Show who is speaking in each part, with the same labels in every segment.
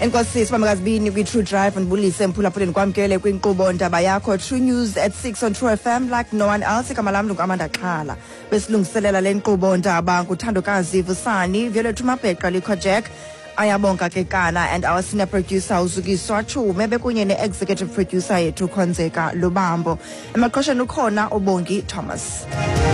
Speaker 1: Enkosi sibamazibini kwi-True Drive ndibulise mphulaphuleni kwamkele kwinkqubo ndaba yakho True News at 6 on True FM like no one else. Igama lam ndinguAmanda Xhala. Besilungiselela le nkqubo ndaba nguthandokazi Vusani, Violet Mabheqa likho Jack, ayabonga ke Kana, and our senior producer uZukiswa Chume bekunye ne-executive producer yethu Khonzeka Lubambo. Emaqhosheni ukhona uBongi Thomas.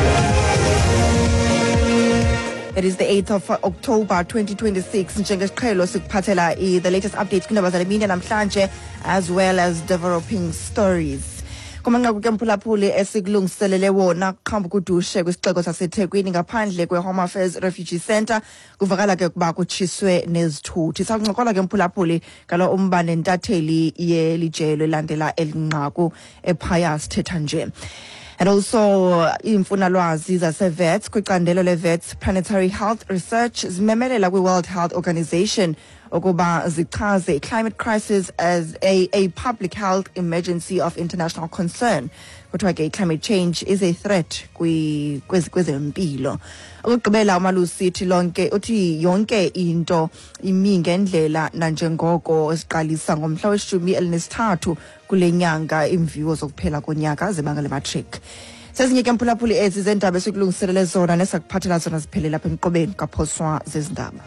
Speaker 1: It is the 8th of October 2026. Njengesiqhelo sikuphathela the latest updates kwindaba zale mini namhlanje, as well as developing stories. Kumanqaku ke mphulaphuli esikulungiselele wona kuqhamba kudushe kwisixeko saseThekwini ngaphandle kwe-Home Affairs Refugee Centre kuvakala ke kuba kutshiswe nezithuthi. Sawuncokola ke mphulaphuli ngalo umbane ntatheli yelijelo elandela elinqaku ephaya sithetha nje. And also, imfunalwazi zase-Vets kwicandelo le-Vets Planetary Health Research zimemelela kwi-World Health Organization ukuba zichaze climate crisis as a public health emergency of international concern. Kuthiwa ke climate change is a threat kwezempilo. Ukugqibela uMalusi uthi yonke into imi ngendlela nanjengoko esiqalisa ngomhla we-13 kule nyanga imviwo zokuphela konyaka zibanga le-matric. Sezinye ke mphulaphuli ezi zendaba esikulungiselele zona nesakuphathela zona ziphelele lapha emqobeni kaphoswa zezindaba.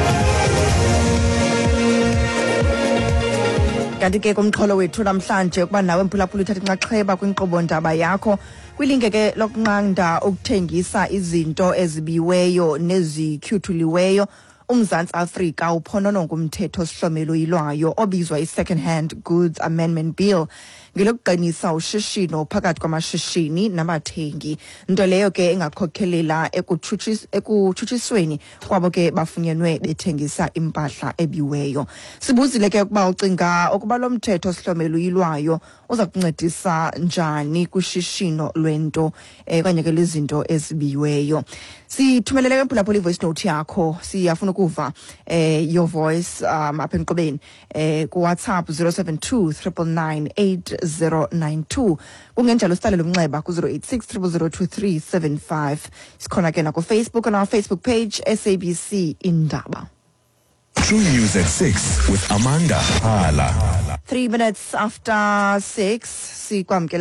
Speaker 1: Kanti ke kumxholo wethu namhlanje ukuba nawe mphulaphuli uthatha inxaxheba kwinkqubo ndaba yakho kwilinge ke lokunqanda ukuthengisa izinto ezibiweyo nezityhuthuliweyo. uMzantsi Afrika uphonononga umthetho sihlomelo yilwayo obizwa i-Second Hand Goods Amendment Bill ngelokuqinisa ushishino phakathi kwamashishini nabathengi, nto leyo ke engakhokhelela ekutshutshisweni kwabo ke bafunyenwe bethengisa impahla ebiweyo. Sibuzile ke ukuba ucinga ukuba lo mthetho sihlomelo yilwayo uza kuncedisa njani kushishino lwento kanye ke lezinto ezibiweyo. Sithumelele ke mphulaphuli voice note yakho, siyafuna ukuva your voice apha emqobeni ku WhatsApp 072 999 8092. Kungenjalo sitalele umnxeba ku 086 0002375. Sikhona ke na ku Facebook on our Facebook page SABC Indaba.
Speaker 2: True News at 6 with Amanda Xhala.
Speaker 1: 3 minutes after 6 sikwamkela